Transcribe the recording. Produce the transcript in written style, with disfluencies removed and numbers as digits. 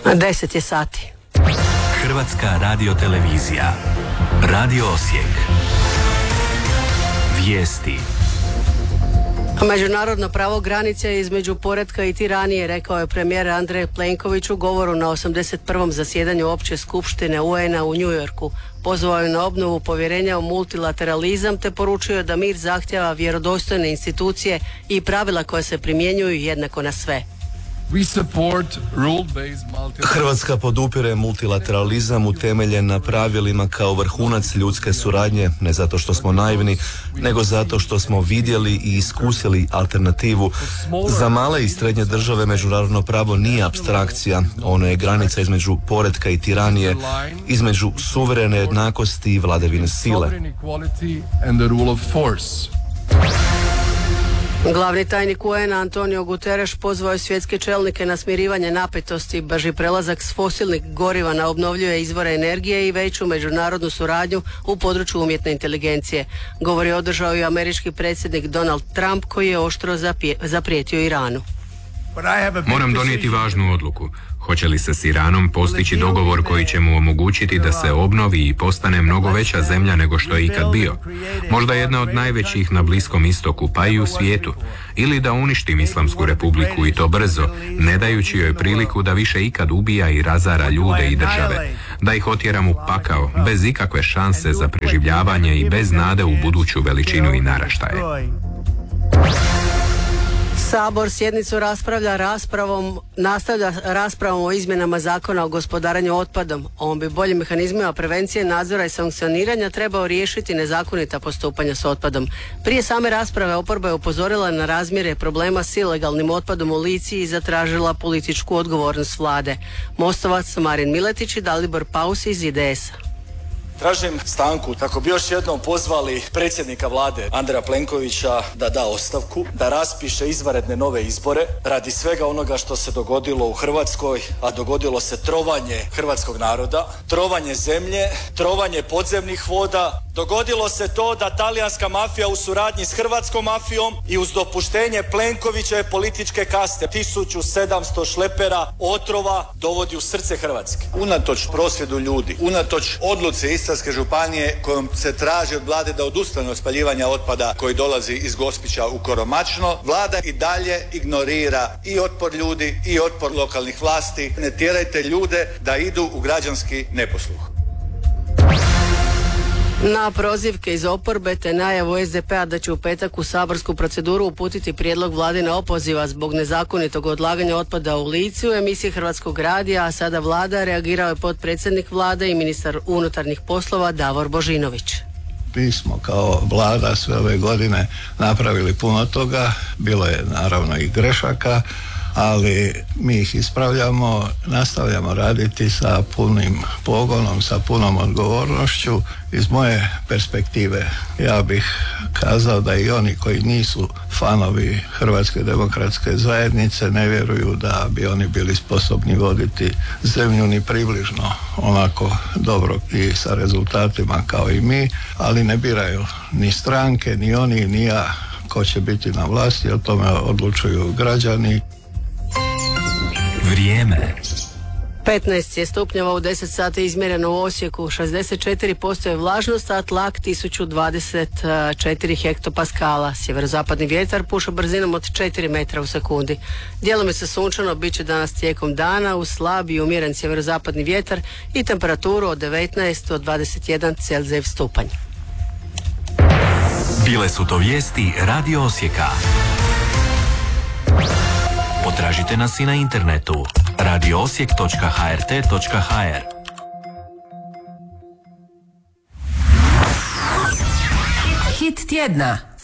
10 je sati. Hrvatska radiotelevizija. Radio Osijek. Vijesti. Međunarodno pravo granice između poretka i tiranije, rekao je premijer Andrej Plenković u govoru na 81. zasjedanju Opće skupštine UN-a u New Yorku. Pozvao je na obnovu povjerenja u multilateralizam te poručio da mir zahtjeva vjerodostojne institucije i pravila koja se primjenjuju jednako na sve. Hrvatska podupire multilateralizam utemeljen na pravilima kao vrhunac ljudske suradnje, ne zato što smo naivni, nego zato što smo vidjeli i iskusili alternativu. Za male i srednje države međunarodno pravo nije apstrakcija, ono je granica između poretka i tiranije, između suverene jednakosti i vladavine sile. Glavni tajnik UN-a Antonio Guterres pozvao je svjetske čelnike na smirivanje napetosti, brži prelazak s fosilnih goriva na obnovljive izvore energije i veću međunarodnu suradnju u području umjetne inteligencije. Govor je održao i američki predsjednik Donald Trump, koji je oštro zaprijetio Iranu. Moram donijeti važnu odluku. Hoće li se s Iranom postići dogovor koji će mu omogućiti da se obnovi i postane mnogo veća zemlja nego što je ikad bio? Možda jedna od najvećih na Bliskom istoku, pa i u svijetu. Ili da uništim Islamsku republiku i to brzo, ne dajući joj priliku da više ikad ubija i razara ljude i države. Da ih otjeram u pakao, bez ikakve šanse za preživljavanje i bez nade u buduću veličinu i naraštaje. Sabor sjednicu nastavlja raspravom o izmjenama zakona o gospodarenju otpadom. On bi boljim mehanizmima prevencije, nadzora i sankcioniranja trebao riješiti nezakonita postupanja s otpadom. Prije same rasprave oporba je upozorila na razmjere problema s ilegalnim otpadom u Lici i zatražila političku odgovornost vlade. Mostovac Marin Miletić i Dalibor Paus iz IDS-a. Tražim stanku kako bi još jednom pozvali predsjednika vlade Andreja Plenkovića da da ostavku, da raspiše izvanredne nove izbore radi svega onoga što se dogodilo u Hrvatskoj, a dogodilo se trovanje hrvatskog naroda, trovanje zemlje, trovanje podzemnih voda. Dogodilo se to da talijanska mafija u suradnji s hrvatskom mafijom i uz dopuštenje Plenkovićeve političke kaste 1700 šlepera otrova dovodi u srce Hrvatske. Unatoč prosvjedu ljudi, unatoč odluci Istarske županije kojom se traži od vlade da odustane od spaljivanja otpada koji dolazi iz Gospića u Koromačno, vlada i dalje ignorira i otpor ljudi i otpor lokalnih vlasti. Ne tjerajte ljude da idu u građanski neposluh. Na prozivke iz oporbe te najavu SDP-a da će u petak u saborsku proceduru uputiti prijedlog vladina opoziva zbog nezakonitog odlaganja otpada u Lici u emisiji Hrvatskog radija, a sada vlada, reagirao je potpredsjednik vlade i ministar unutarnjih poslova Davor Božinović. Mi smo kao vlada sve ove godine napravili puno toga, bilo je naravno i grešaka, ali mi ih ispravljamo, nastavljamo raditi sa punim pogonom, sa punom odgovornošću. Iz moje perspektive ja bih kazao da i oni koji nisu fanovi Hrvatske demokratske zajednice ne vjeruju da bi oni bili sposobni voditi zemlju ni približno onako dobro i sa rezultatima kao i mi, ali ne biraju ni stranke, ni oni, ni ja ko će biti na vlasti, o tome odlučuju građani. Vrijeme. 15 je stupnjeva u 10 sati izmjereno u Osijeku, 64% je vlažnost, a tlak 1024 hektopaskala. Sjeverozapadni vjetar puša brzinom od 4 metra u sekundi. Djelomično sunčano bit će danas tijekom dana uz slab i umjeren sjeverozapadni vjetar i temperaturu od 19 do 21 Celzijev stupanj. Bile su to vijesti Radio Osijeka. Potražite nas i na internetu radioosijek.hrt.hr. Hit tjedna.